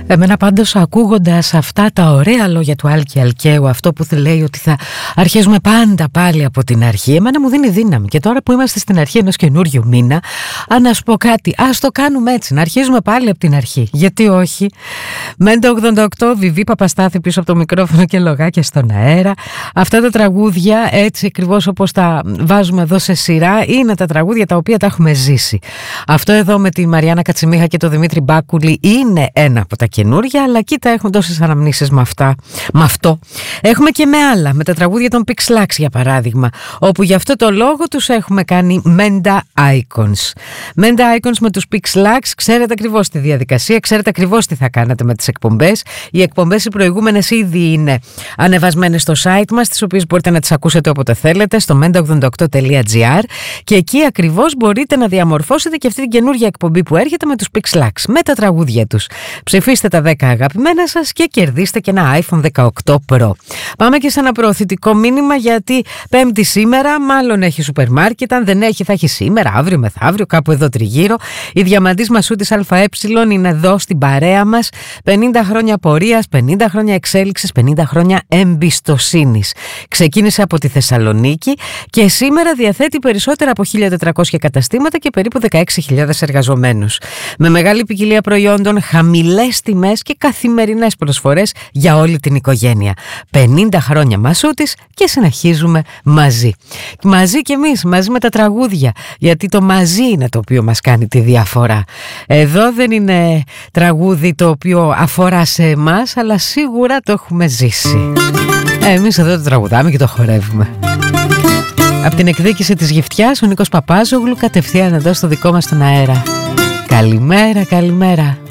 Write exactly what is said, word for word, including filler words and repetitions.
Εμένα πάντως, ακούγοντας αυτά τα ωραία λόγια του Άλκη Αλκαίου, αυτό που λέει ότι θα αρχίζουμε πάντα πάλι από την αρχή, εμένα μου δίνει δύναμη. Και τώρα που είμαστε στην αρχή ενός καινούριου μήνα, αν να σου πω κάτι, ας το κάνουμε έτσι, να αρχίζουμε πάλι από την αρχή. Γιατί όχι? Μέντε ογδόντα οκτώ, Βιβί Παπαστάθη πίσω από το μικρόφωνο και λογάκια στον αέρα. Αυτά τα τραγούδια, έτσι ακριβώς όπως τα βάζουμε εδώ σε σειρά, είναι τα τραγούδια τα οποία τα έχουμε ζήσει. Αυτό εδώ με τη Μαριάννα Κατσιμίχα και το Δημήτρη Μπάκουλη είναι ένα από τα καινούργια, αλλά κοίτα, έχουν τόσες αναμνήσεις με αυτά. Με αυτό. Έχουμε και με άλλα, με τα τραγούδια των Pixlax για παράδειγμα, όπου γι' αυτό το λόγο τους έχουμε κάνει Menda Icons. Menda Icons με τους Pixlax, ξέρετε ακριβώς τη διαδικασία, ξέρετε ακριβώς τι θα κάνετε με τις εκπομπές. Οι εκπομπές οι προηγούμενες ήδη είναι ανεβασμένες στο site μας, τις οποίες μπορείτε να τις ακούσετε όποτε θέλετε, στο μέντα ογδόντα οκτώ τελεία τζι άρ, και εκεί ακριβώς μπορείτε να διαμορφώσετε και αυτή την καινούργια εκπομπή που έρχεται με τους Pixlax, με τα τραγούδια τους. Ψηφίστε τα δέκα αγαπημένα σας και κερδίστε και ένα άιφον δεκαοκτώ Pro. Πάμε και σε ένα προωθητικό μήνυμα, γιατί Πέμπτη σήμερα, μάλλον έχει σούπερ μάρκετ. Αν δεν έχει, θα έχει σήμερα, αύριο, μεθαύριο, κάπου εδώ τριγύρω. Η Διαμαντής Μασούτης ΑΕ είναι εδώ στην παρέα μας. πενήντα χρόνια πορείας, πενήντα χρόνια εξέλιξης, πενήντα χρόνια εμπιστοσύνης. Ξεκίνησε από τη Θεσσαλονίκη και σήμερα διαθέτει περισσότερα από χίλια τετρακόσια καταστήματα και περίπου δεκαέξι χιλιάδες εργαζομένους. Με μεγάλη ποικιλία προϊόντων, χαμηλές τιμές και καθημερινές προσφορές για όλη την οικογένεια. πενήντα χρόνια Μασούτης και συνεχίζουμε μαζί. Μαζί κι εμείς, μαζί με τα τραγούδια, γιατί το μαζί είναι το οποίο μας κάνει τη διαφορά. Εδώ δεν είναι τραγούδι το οποίο αφορά σε εμάς, αλλά σίγουρα το έχουμε ζήσει. Εμείς εδώ το τραγουδάμε και το χορεύουμε. Από την εκδίκηση της Γυφτιάς, ο Νίκος Παπάζογλου, κατευθείαν εδώ στο δικό μας τον αέρα. Καλημέρα, καλημέρα.